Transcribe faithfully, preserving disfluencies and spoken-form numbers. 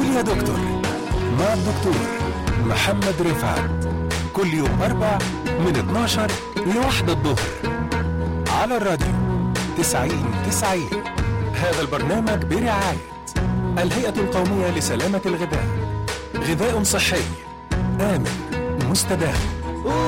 قول يا دكتور مع الدكتور محمد رفعت، كل يوم أربع من اتناشر لواحدة الظهر على الراديو تسعين تسعين. هذا البرنامج برعاية الهيئة القومية لسلامة الغذاء، غذاء صحي آمن مستدام.